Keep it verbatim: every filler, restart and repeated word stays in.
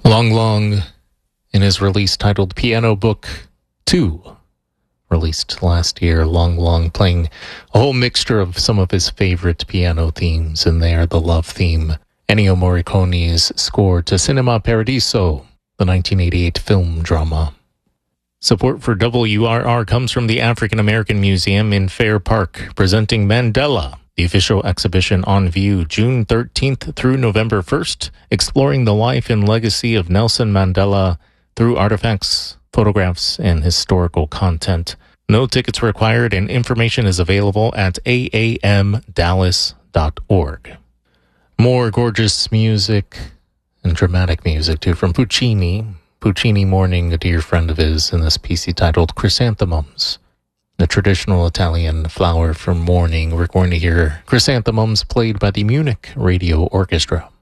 Long Long, in his release titled Piano Book two, released last year, Long Long playing a whole mixture of some of his favorite piano themes in there, the love theme, Ennio Morricone's score to Cinema Paradiso, the nineteen eighty-eight film drama. Support for W R R comes from the African American Museum in Fair Park, presenting Mandela, the official exhibition on view June thirteenth through November first, exploring the life and legacy of Nelson Mandela through artifacts, photographs, and historical content. No tickets required, and information is available at a a m dallas dot org. More gorgeous music and dramatic music, too, from Puccini. Puccini mourning a dear friend of his in this piece he titled Chrysanthemums. The traditional Italian flower for mourning. We're going to hear Chrysanthemums played by the Munich Radio Orchestra.